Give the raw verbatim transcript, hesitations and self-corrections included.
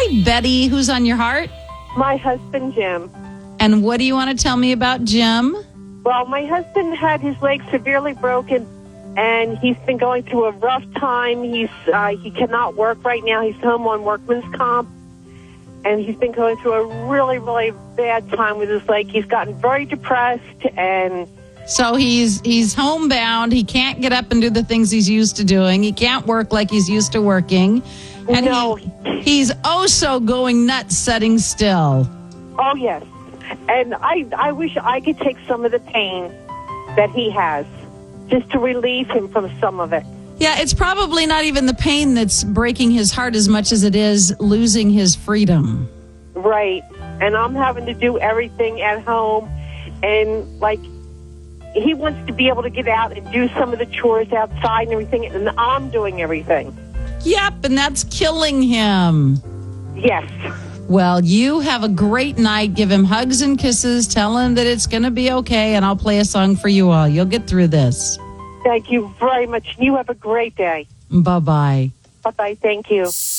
Hi, Betty. Who's on your heart? My husband, Jim. And what do you want to tell me about Jim? Well, my husband had his leg severely broken, and he's been going through a rough time. He's uh, he cannot work right now. He's home on workman's comp, and he's been going through a really, really bad time with his leg. He's gotten very depressed, and So he's he's homebound. He can't get up and do the things he's used to doing. He can't work like he's used to working. And no, he, he's oh so going nuts sitting still. Oh, yes. And I, I wish I could take some of the pain that he has just to relieve him from some of it. Yeah, it's probably not even the pain that's breaking his heart as much as it is losing his freedom. Right. And I'm having to do everything at home. And, like, he wants to be able to get out and do some of the chores outside and everything. And I'm doing everything. Yep, and that's killing him. Yes. Well, you have a great night. Give him hugs and kisses. Tell him that it's going to be okay, and I'll play a song for you all. You'll get through this. Thank you very much. You have a great day. Bye-bye. Bye-bye. Thank you.